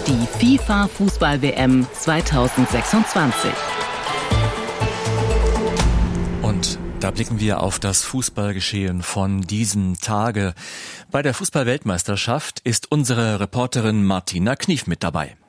die FIFA Fußball-WM 2026. Und da blicken wir auf das Fußballgeschehen von diesem Tage. Bei der Fußball-Weltmeisterschaft ist unsere Reporterin Martina Knief mit dabei.